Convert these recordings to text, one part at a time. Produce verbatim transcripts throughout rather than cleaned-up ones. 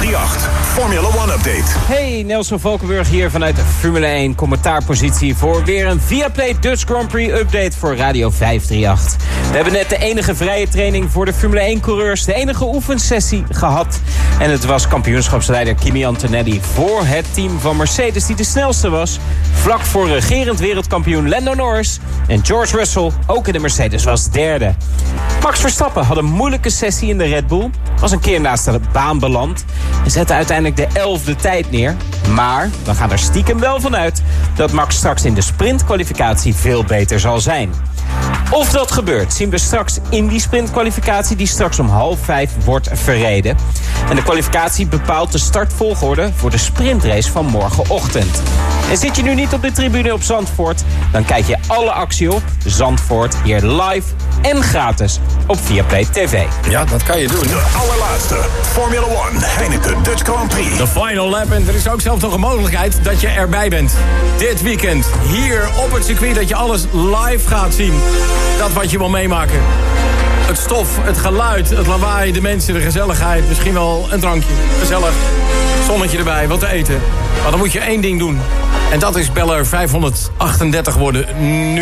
vijfdrieënachtig Formula One Update. Hey, Nelson Valkenburg hier vanuit de Formule één commentaarpositie voor weer een Viaplay Dutch Grand Prix update voor Radio vijfdrieënachtig. We hebben net de enige vrije training voor de Formule één coureurs, de enige oefensessie gehad. En het was kampioenschapsleider Kimi Antonelli voor het team van Mercedes die de snelste was. Vlak voor regerend wereldkampioen Lando Norris. En George Russell, ook in de Mercedes, was derde. Max Verstappen had een moeilijke sessie in de Red Bull. Was een keer naast de baan beland. En zette uiteindelijk de elfde tijd neer. Maar we gaan er stiekem wel van uit dat Max straks in de sprintkwalificatie veel beter zal zijn. Of dat gebeurt, zien we straks in die sprintkwalificatie die straks om half vijf wordt verreden. En de kwalificatie bepaalt de startvolgorde voor de sprintrace van morgenochtend. En zit je nu niet op de tribune op Zandvoort, dan kijk je alle actie op Zandvoort hier live en gratis op Viaplay T V. Ja, dat kan je doen. De allerlaatste Formula One Heineken Dutch Grand Prix. De final lap. En er is ook zelfs nog een mogelijkheid dat je erbij bent. Dit weekend, hier op het circuit, dat je alles live gaat zien. Dat wat je wil meemaken. Het stof, het geluid, het lawaai, de mensen, de gezelligheid. Misschien wel een drankje. Gezellig. Zonnetje erbij, wat te eten. Maar dan moet je één ding doen. En dat is beller vijfhonderdachtendertig worden nu.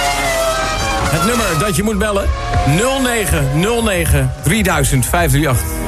Het nummer dat je moet bellen. nul negen nul negen drieduizend vijfhonderdachtendertig.